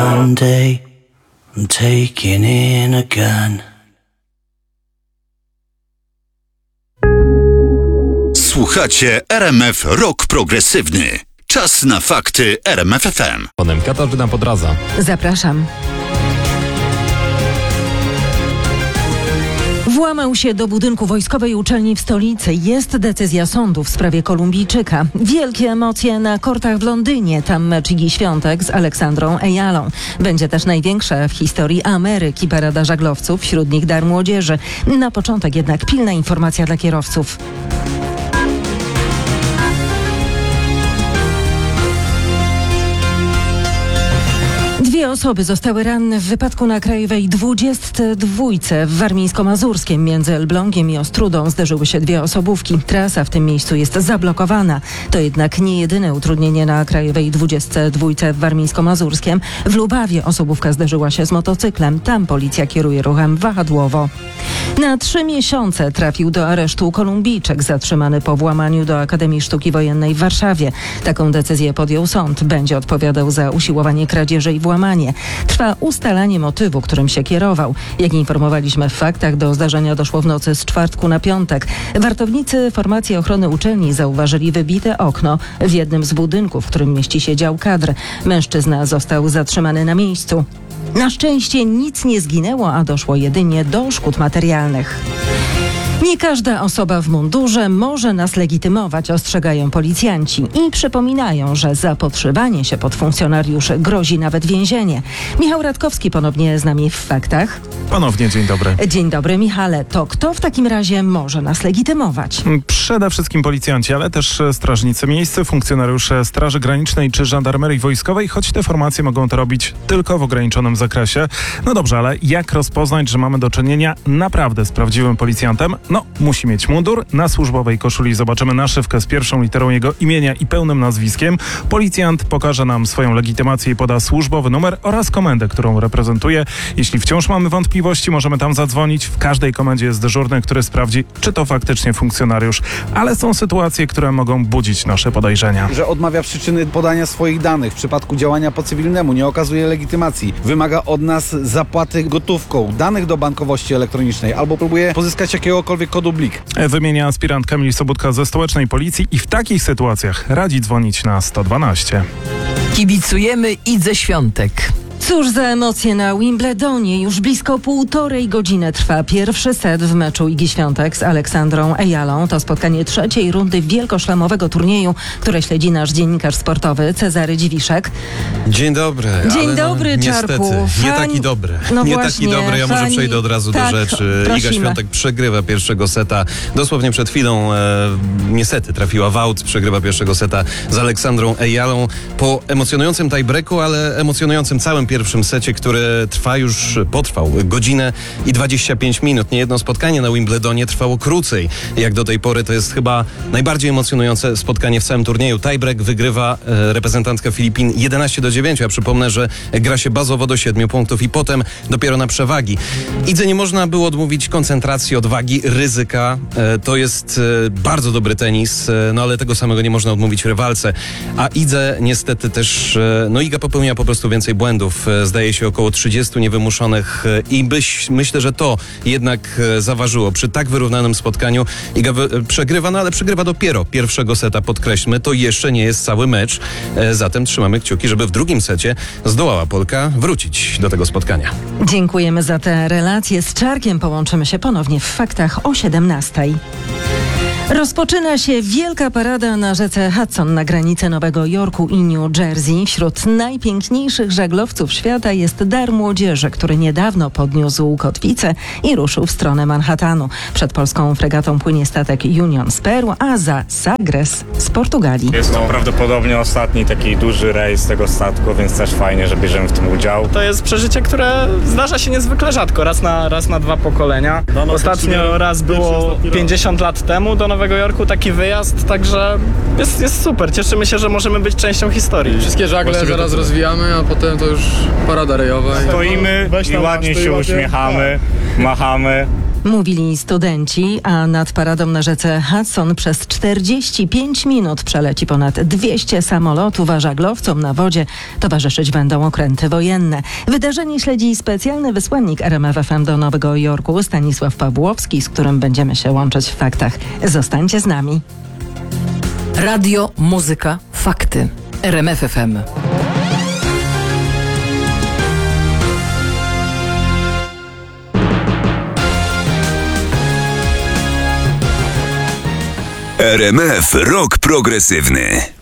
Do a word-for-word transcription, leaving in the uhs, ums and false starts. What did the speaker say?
One day I'm taking in a gun. Słuchacie R M F Rock Progresywny. Czas na fakty R M F F M. Ponem Katarzyna Podradza. Zapraszam. Włamał się do budynku wojskowej uczelni w stolicy. Jest decyzja sądu w sprawie Kolumbijczyka. Wielkie emocje na kortach w Londynie. Tam mecz Igi Świątek z Aleksandrą Ejalą. Będzie też największa w historii Ameryki parada żaglowców, wśród nich dar młodzieży. Na początek jednak pilna informacja dla kierowców. Dwie osoby zostały ranne w wypadku na krajowej dwudziestce dwójce w Warmińsko-Mazurskiem. Między Elblągiem i Ostrudą zderzyły się dwie osobówki. Trasa w tym miejscu jest zablokowana. To jednak nie jedyne utrudnienie na krajowej dwudziestce dwójce w Warmińsko-Mazurskiem. W Lubawie osobówka zderzyła się z motocyklem. Tam policja kieruje ruchem wahadłowo. Na trzy miesiące trafił do aresztu Kolumbijczyk zatrzymany po włamaniu do Akademii Sztuki Wojennej w Warszawie. Taką decyzję podjął sąd. Będzie odpowiadał za usiłowanie kradzieży i włamanie. Trwa ustalanie motywu, którym się kierował. Jak informowaliśmy w faktach, do zdarzenia doszło w nocy z czwartku na piątek. Wartownicy formacji ochrony uczelni zauważyli wybite okno w jednym z budynków, w którym mieści się dział kadr. Mężczyzna został zatrzymany na miejscu. Na szczęście nic nie zginęło, a doszło jedynie do szkód materialnych. Nie każda osoba w mundurze może nas legitymować, ostrzegają policjanci i przypominają, że za podszywanie się pod funkcjonariuszy grozi nawet więzienie. Michał Radkowski ponownie z nami w faktach. Ponownie dzień dobry. Dzień dobry, Michale. To kto w takim razie może nas legitymować? Przede wszystkim policjanci, ale też strażnicy miejscy, funkcjonariusze Straży Granicznej czy Żandarmerii Wojskowej, choć te formacje mogą to robić tylko w ograniczonym zakresie. No dobrze, ale jak rozpoznać, że mamy do czynienia naprawdę z prawdziwym policjantem? No, musi mieć mundur. Na służbowej koszuli zobaczymy naszywkę z pierwszą literą jego imienia i pełnym nazwiskiem. Policjant pokaże nam swoją legitymację i poda służbowy numer oraz komendę, którą reprezentuje. Jeśli wciąż mamy wątpliwości, możemy tam zadzwonić. W każdej komendzie jest dyżurny, który sprawdzi, czy to faktycznie funkcjonariusz. Ale są sytuacje, które mogą budzić nasze podejrzenia. Że odmawia przyczyny podania swoich danych w przypadku działania po cywilnemu, nie okazuje legitymacji, wymaga od nas zapłaty gotówką, danych do bankowości elektronicznej albo próbuje pozyskać jakiegokolwiek kodu blik. Wymienia aspirant Kamil Sobótka ze stołecznej policji i w takich sytuacjach radzi dzwonić na sto dwanaście. Kibicujemy Idze Świątek. Cóż za emocje na Wimbledonie. Już blisko półtorej godziny trwa pierwszy set w meczu Igi Świątek z Aleksandrą Ejalą. To spotkanie trzeciej rundy wielkoszlemowego turnieju, które śledzi nasz dziennikarz sportowy Cezary Dziwiszek. Dzień dobry. Dzień ale dobry, no, Czarku. Niestety, Fan... nie taki dobry. No nie właśnie, taki dobry. Ja może fani... przejdę od razu tak, do rzeczy. prosimy. Iga Świątek przegrywa pierwszego seta. Dosłownie przed chwilą e, niestety trafiła w aut. Przegrywa pierwszego seta z Aleksandrą Ejalą po emocjonującym tiebreaku, ale emocjonującym całym pierwszym secie, który trwa już, potrwał godzinę i dwadzieścia pięć minut. Niejedno spotkanie na Wimbledonie trwało krócej. Jak do tej pory to jest chyba najbardziej emocjonujące spotkanie w całym turnieju. Tiebreak wygrywa e, reprezentantka Filipin jedenaście do dziewięciu. Ja przypomnę, że gra się bazowo do siedmiu punktów i potem dopiero na przewagi. Idze nie można było odmówić koncentracji, odwagi, ryzyka. E, to jest e, bardzo dobry tenis, e, no ale tego samego nie można odmówić rywalce. A Idze niestety też, e, no Iga popełniła po prostu więcej błędów. E, zdaje się około trzydziestu niewymuszonych i byś, myślę, że to jednak zaważyło. Przy tak wyrównanym spotkaniu Iga wy, przegrywa, no ale przegrywa dopiero pierwszego seta, podkreślmy. To jeszcze nie jest cały mecz. Zatem trzymamy kciuki, żeby w drugim secie zdołała Polka wrócić do tego spotkania. Dziękujemy za te relacje. Z Czarkiem połączymy się ponownie w faktach o siedemnastej. Rozpoczyna się wielka parada na rzece Hudson na granicy Nowego Jorku i New Jersey. Wśród najpiękniejszych żaglowców świata jest dar młodzieży, który niedawno podniósł kotwicę i ruszył w stronę Manhattanu. Przed polską fregatą płynie statek Union z Peru, a za Sagres z Portugalii. Jest to prawdopodobnie ostatni taki duży rejs tego statku, więc też fajnie, że bierzemy w tym udział. To jest przeżycie, które zdarza się niezwykle rzadko, raz na, raz na dwa pokolenia. Ostatnio raz było pięćdziesiąt lat temu do Nowego Jorku taki wyjazd, także jest, jest super. Cieszymy się, że możemy być częścią historii. Wszystkie żagle Właściwie zaraz to... rozwijamy, a potem to już parada rejowa. Stoimy i ładnie się uśmiechamy, machamy. Mówili studenci, a nad paradą na rzece Hudson przez czterdzieści pięć minut przeleci ponad dwieście samolotów, a żaglowcom na wodzie towarzyszyć będą okręty wojenne. Wydarzenie śledzi specjalny wysłannik R M F F M do Nowego Jorku, Stanisław Pawłowski, z którym będziemy się łączyć w faktach. Zostańcie z nami. Radio, muzyka, fakty. R M F F M. R M F Rock Progresywny.